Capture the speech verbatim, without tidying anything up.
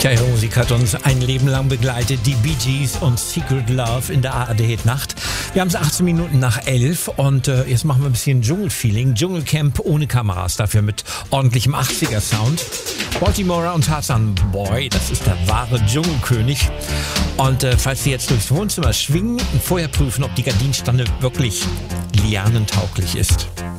Tja, ihre Musik hat uns ein Leben lang begleitet. Die Bee Gees und Secret Love in der A R D-Nacht. Wir haben es achtzehn Minuten nach elf und äh, jetzt machen wir ein bisschen Dschungelfeeling. Dschungelcamp ohne Kameras, dafür mit ordentlichem achtziger-Sound. Baltimore und Tarzan Boy, das ist der wahre Dschungelkönig. Und äh, falls Sie jetzt durchs Wohnzimmer schwingen, vorher prüfen, ob die Gardinenstange wirklich lianentauglich ist.